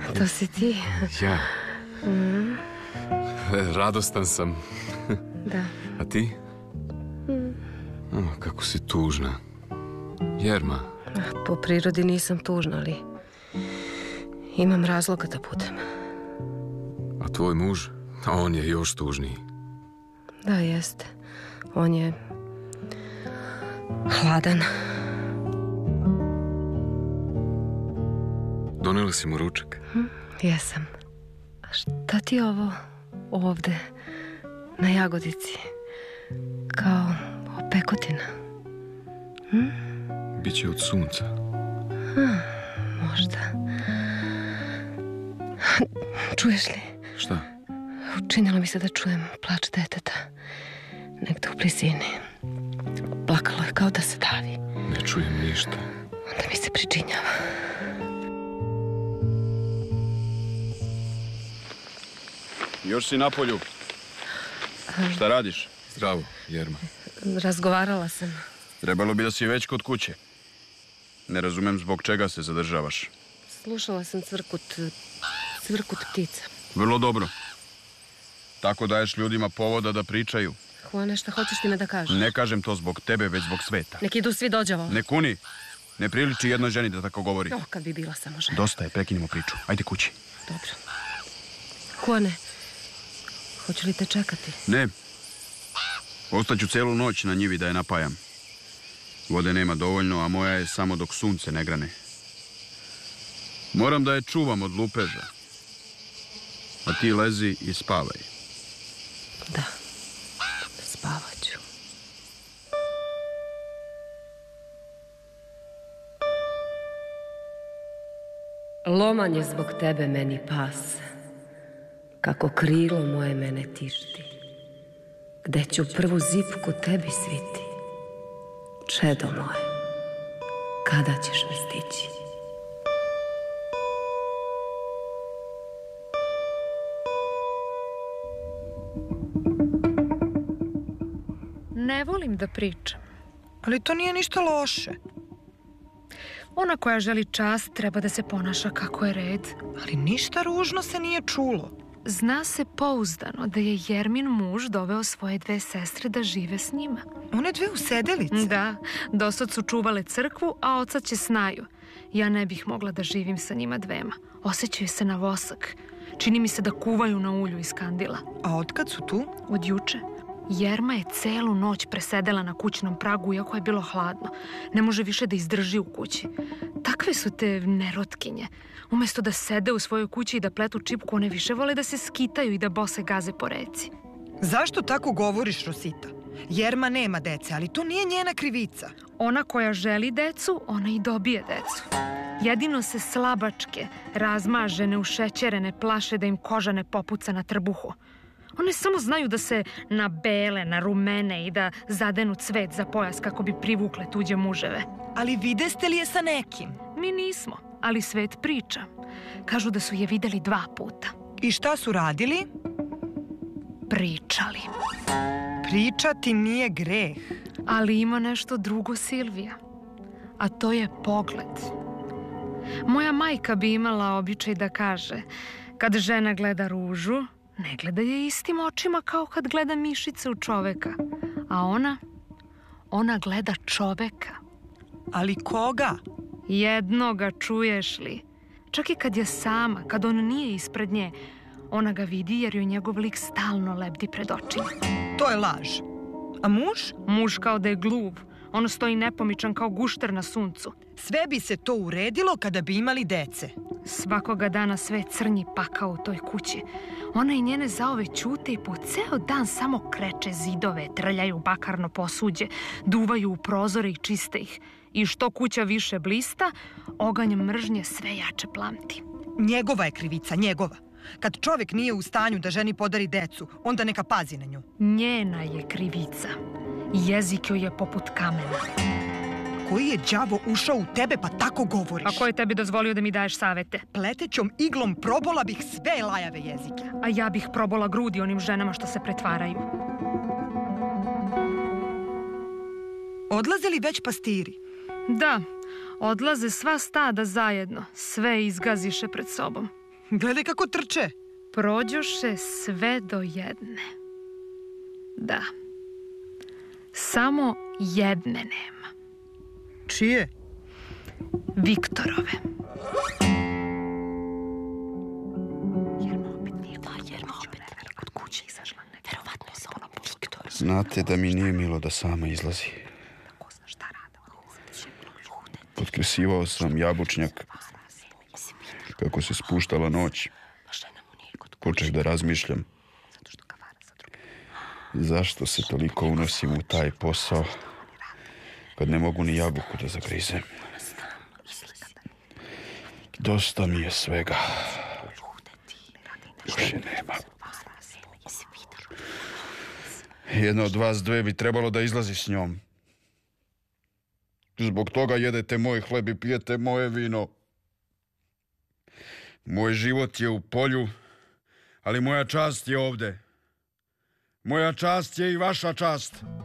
To si ti? Ja. Radostan sam. Da. A ti? Kako si tužna. Jerma. Po prirodi nisam tužna, ali imam razloga da budem. A tvoj muž? On je još tužniji. Da, jeste. On je hladan. Donela si mu ručak? Jesam. A šta ti je ovo ovde na jagodici? Kao opekotina? Biće od sunca. Možda. Čuješ li? Šta? Učinilo mi se da čujem plač deteta. Negde u blizini. Plakalo je kao da se davi. Ne čujem ništa. Onda mi se pričinjava. Još si na polju. Šta radiš? Zdravo, Jerma. Razgovarala sam. Trebalo bi da si već kod kuće. Ne razumem zbog čega se zadržavaš. Slušala sam cvrkut ptica. Vrlo dobro. Tako daješ ljudima povoda da pričaju. Juane, šta hoćeš ti me da kažeš? Ne kažem to zbog tebe, već zbog sveta. Nek idu svi dođavo. Ne kuni. Ne priliči jednoj ženi da tako govori. Kad bi bila samo žena. Dosta je, prekinimo priču. Ajde kući. Dobro. Juane, hoću li te čekati? Ne. Ostaću celu noć na njivi da je napajam. Vode nema dovoljno, a moja je samo dok sunce ne grane. Moram da je čuvam od lupeža. A ti lezi i spavaj. Da, spavat ću. Loman je zbog tebe meni pas, kako krilo moje mene tišti, gde ću prvu zipku tebi sviti. Čedo moje, kada ćeš me stići? Ne volim da pričam. Ali to nije ništa loše. Ona koja želi čast treba da se ponaša kako je red. Ali ništa ružno se nije čulo. Zna se pouzdano da je Jermin muž doveo svoje 2 sestre da žive s njima. One 2 usedelice? Da, dosad su čuvale crkvu, a oca će snaju. Ja ne bih mogla da živim sa njima 2. Osjećaju se na vosak. Čini mi se da kuvaju na ulju iz kandila. A otkad su tu? Od juče. Jerma je celu noć presedela na kućnom pragu, iako je bilo hladno. Ne može više da izdrži u kući. Takve su te nerotkinje. Umesto da sede u svojoj kući i da pletu čipku, one više vole da se skitaju i da bose gaze po reci. Zašto tako govoriš, Rosita? Jerma nema dece, ali to nije njena krivica. Ona koja želi decu, ona i dobije decu. Jedino se slabačke, razmažene, ušećerene, plaše da im koža ne popuca na trbuhu. One samo znaju da se nabele, narumene i da zadenu cvet za pojas kako bi privukle tuđe muževe. Ali videste li je sa nekim? Mi nismo, ali svet priča. Kažu da su je videli 2 puta. I šta su radili? Pričali. Pričati nije greh. Ali ima nešto drugo, Silvija. A to je pogled. Moja majka bi imala običaj da kaže, kad žena gleda ružu, ne gleda je istim očima kao kad gleda mišice u čoveka. A ona gleda čoveka. Ali koga? Jednoga, čuješ li? Čak i kad je sama, kad on nije ispred nje, ona ga vidi jer joj njegov lik stalno lebdi pred očima. To je laž. A muž? Muž kao da je glup. On stoji nepomičan kao gušter na suncu. Sve bi se to uredilo kada bi imali dece. Svakoga dana sve crnji pakao u toj kući. Ona i njene zaove ćute i po ceo dan samo kreče zidove, trljaju bakarno posuđe, duvaju u prozore i čiste ih. I što kuća više blista, oganj mržnje sve jače plamti. Njegova je krivica, njegova. Kad čovjek nije u stanju da ženi podari decu, onda neka pazi na nju. Njena je krivica. Jezik joj je poput kamena. Koji je đavo ušao u tebe pa tako govoriš? A ko je tebi dozvolio da mi daješ savete? Pletećom iglom probola bih sve lajave jezike. A ja bih probola grudi onim ženama što se pretvaraju. Odlaze li već pastiri? Da, odlaze sva stada zajedno. Sve izgaziše pred sobom. Gledaj kako trče. Prođoše sve do jedne. Da. Samo jedne nema. Čije? Viktorove. Znate da mi nije milo da sama izlazi. Potkresivao sam jabučnjak. Kako se spuštala noć, počeh da razmišljam. Zašto se toliko unosim u taj posao, kad ne mogu ni jabuku da zagrizem? Dosta mi je svega. Još je nema. Jedna od vas dve bi trebalo da izlazi s njom. Zbog toga jedete moj hleb i pijete moje vino. Moj život je u polju, ali moja čast je ovde. Moja čast je i vaša čast.